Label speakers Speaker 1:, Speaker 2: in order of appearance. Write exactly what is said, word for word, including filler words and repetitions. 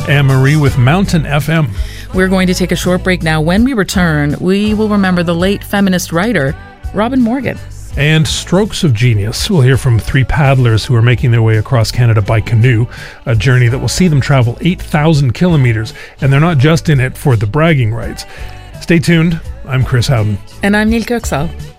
Speaker 1: Anne-Marie with Mountain F M.
Speaker 2: We're going to take a short break now. When we return, we will remember the late feminist writer, Robin Morgan.
Speaker 1: And Strokes of Genius. We'll hear from three paddlers who are making their way across Canada by canoe, a journey that will see them travel eight thousand kilometers, and they're not just in it for the bragging rights. Stay tuned. I'm Chris Howden.
Speaker 2: And I'm Neil Kirksall.